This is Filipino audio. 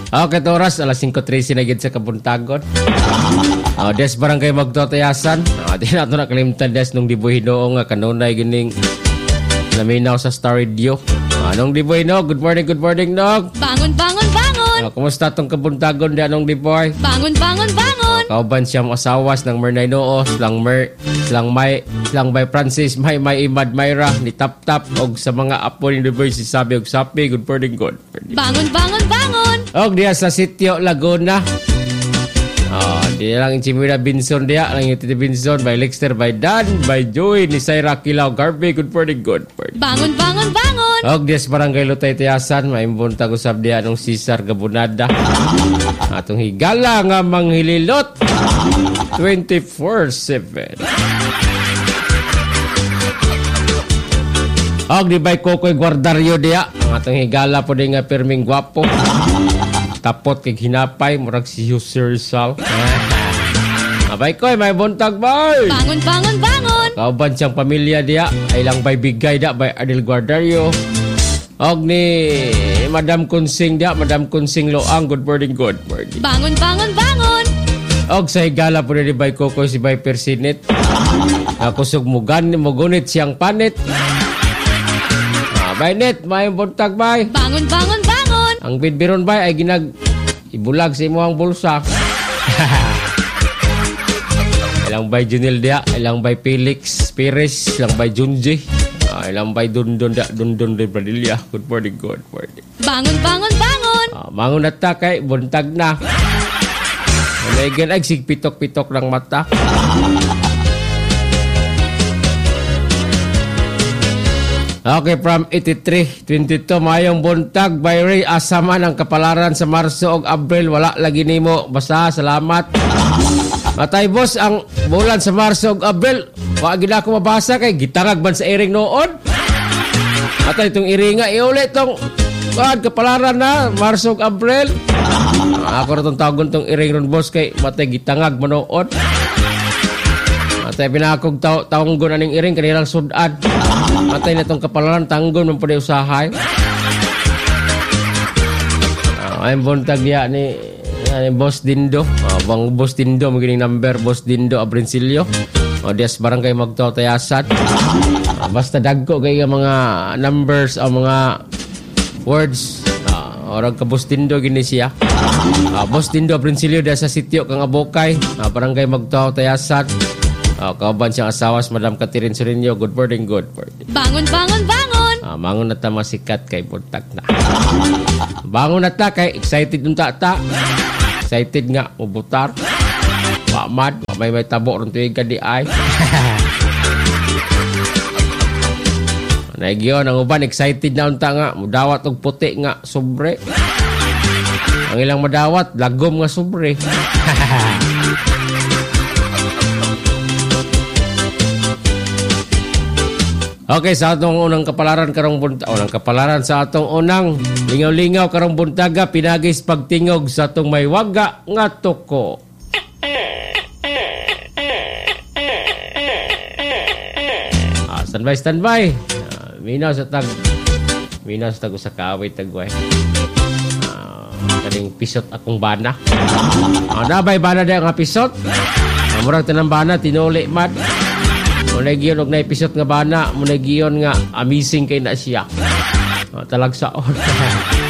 Okay, oras alas 5:13 na gid sa Kabuntagon. Des barangay magtotayasan. Di na ito nakalimtan des nung Diboy Hinoo nga kanunay gining laminaw sa Star Radio. Anong Diboy Hinoo? Good morning, Nog. Bangon. Kumusta tong Kabuntagon di anong Diboy? Bangon. Kauban siyang asawas ng Mernay Noo, silang Bay Francis, May Imad Mayra, ni Tap og sa mga apo ni Diboy si Sabi og Sapi. Good morning. Bangon. Og diya sa Sitio Laguna. Di lang Chimira Binson diya, lang yung Titi Binson, by Lexter, by Dan, by Joy, ni Saira Kilaw, Garvey. Good morning. Bangon. Og diya sa Barangay Lutay Tiyasan, maimbunta ko sab diya nung Cesar Gabunada. Atong higala nga manghililot 24/7. Og di bay Kokoy Guardario diya, ang atong higala po di nga pirming gwapo. Tapot kay hinapay murag si Jose Rizal. Abay koy may buntag bay. Bangon. Kauban siyang pamilya diya ay lang bay bigay da by Adel Guardario. Og ni Madam Kunsing diya, Madam Kunsing Loang. Good morning. Bangon. Og sa higala po di bay Kokoy si bay Persinit. Kusog mugunit siyang panit. Bay net may buntag bay. Bangon. Ang bidbiron ba ay ibulag sa imo ang bulsa. Ilang bay Junil dia, ilang bay Felix Perez, ilang bay Junji, ilang bay Dundon de Bradilia. Good morning. Bangon. Mangon na ta kay buntag na. Malagan ay sigpitok-pitok ng mata. Okay, from 83-22, mayong buntag by Ray Asaman ang kapalaran sa Marso ug Abril. Wala lagi nimo. Basta, salamat. Matay boss, ang bulan sa Marso ug Abril. Wag gid ako mabasa kay gitangag man sa iring noon. Matay itong iringa. Iulit itong kapalaran na Marso ug Abril. Ako rin itong tagon itong iring ron boss kay matay gitangag manood. Matay pinakog taonggon aning iring kanilang sudan. Matay na itong kapalaran, tanggon man po na usahay. Ay buntag niya ni Boss Dindo. Bang Boss Dindo, magining number Boss Dindo Abrincilio. Dias barangay magtotayasan. Basta dagko kay mga numbers o mga words. Orang ka Boss Dindo gini siya. Boss Dindo Abrincilio diya sa sitio kang Abokay. Barangay magtotayasan. Kauban siyang asawas, Madam Catherine Sorinio. Good morning. Bangon. Bangon na ta masikat kay buntag na. Bangon na ta kay excited nung ta. Excited nga, ubutar. Pamad, may tabo ron tuwing ka di ay. Naigyon, ang uban, excited na unta nga. Mudawat og puti nga, sobre. Ang ilang madawat, lagom nga sobre. Okay, sa atong unang kapalaran karong buntaga, unang kapalaran sa atong unang lingaw-lingaw karong buntaga, pinagis pagtingog sa atong may waga nga toko. Standby. Minaw sa tag sa kaaway tagway. Kaning pisot akong bana. Nabay bana day nga pisot. Murag tanang bana tinuli man. Muna giyon og na-episode nga bana, muna giyon nga amazing kay na siya. Talagsaon.